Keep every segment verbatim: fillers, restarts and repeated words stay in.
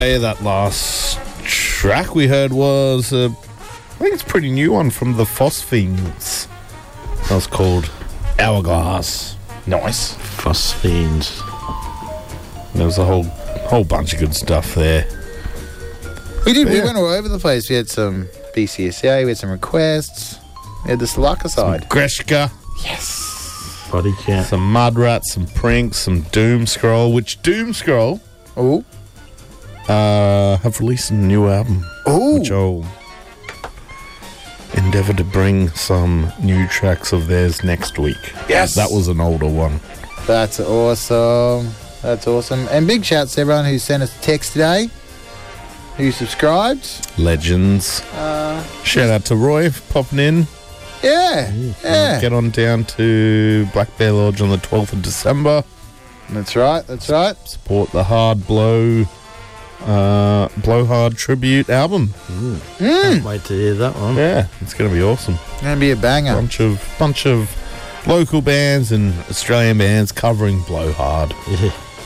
Hey, that last track we heard was, uh, I think it's a pretty new one from the Phosphenes. That was called Hourglass. Nice. Phosphenes. There was a whole whole bunch of good stuff there. We did. But We yeah. went all over the place. We had some B C S A. We had some requests. We had the Salaka side. Greshka, Yes. Body count. some Mudrat, some Prinks, some Doom Scroll, which Doom Scroll Oh. uh, have released a new album, Oh. which I'll endeavour to bring some new tracks of theirs next week. Yes. That was an older one. That's awesome. That's awesome. And big shouts to everyone who sent us a text today, who subscribed. Legends. Uh, Shout out to Roy for popping in. yeah. Yeah. Get on down to Black Bear Lodge on the twelfth of December. That's right. That's right. Support the Hard Blow uh, Blow Hard tribute album. Can't wait to hear that one. Yeah, it's going to be awesome. Gonna be a banger. Bunch of bunch of local bands and Australian bands covering Blow Hard. Yeah.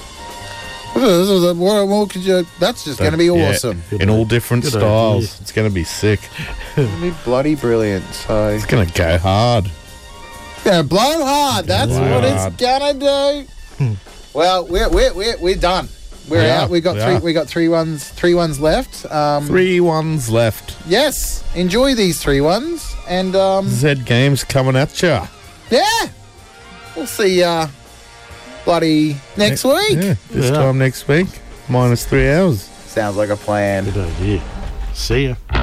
What more could you? That's just gonna be Yeah, awesome. in all different Good styles. idea. It's going to be sick. It's gonna be bloody brilliant. So It's going to go hard. yeah, blow hard. That's Blow what hard. it's gonna do. Well, we're we're we're, we're done. We're We out. are, We got we three. are. We got three ones. Three ones left. Um, Three ones left. Yes. Enjoy these three ones, and um, Z Games coming at ya. yeah, we'll see ya bloody next week. Yeah, this Yeah. time next week. Minus three hours. Sounds like a plan. Good idea. See ya.